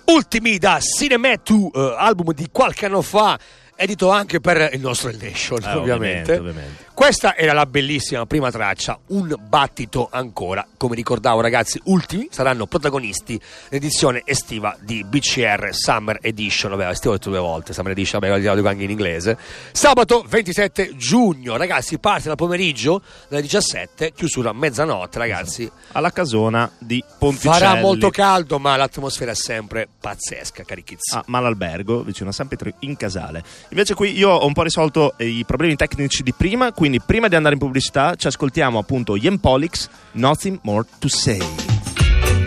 Ultimi da Cinemetu, album di qualche anno fa, edito anche per il nostro El Nation, ovviamente. Questa era la bellissima prima traccia, Un battito ancora. Come ricordavo, ragazzi, ultimi saranno protagonisti l'edizione estiva di BCR Summer Edition. Vabbè, estivo detto 2 volte, Summer Edition, vabbè, lo dico anche in inglese. Sabato 27 giugno, ragazzi, parte dal pomeriggio dalle 17, chiusura a mezzanotte, ragazzi. Alla casona di Ponticelli. Farà molto caldo, ma l'atmosfera è sempre pazzesca, carichizzi. Ma l'albergo, vicino a San Pietro in Casale. Invece qui io ho un po' risolto i problemi tecnici di prima, quindi prima di andare in pubblicità ci ascoltiamo appunto Ian Polix, Nothing More to Say.